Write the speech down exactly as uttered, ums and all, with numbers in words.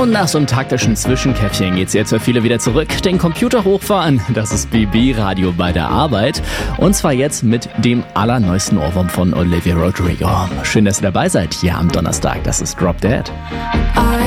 Und nach so einem taktischen Zwischenkäffchen geht's jetzt für viele wieder zurück. Den Computer hochfahren, das ist B B-Radio bei der Arbeit. Und zwar jetzt mit dem allerneuesten Ohrwurm von Olivia Rodrigo. Schön, dass ihr dabei seid hier am Donnerstag. Das ist Drop Dead.